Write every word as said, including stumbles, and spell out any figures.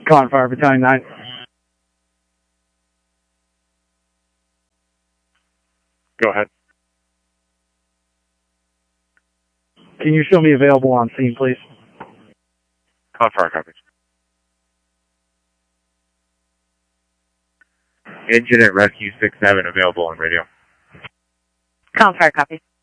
Con Fire Battalion nine. Go ahead. Can you show me available on scene, please? Con Fire, copy. Engine at Rescue six seven available on radio. Con Fire, copy.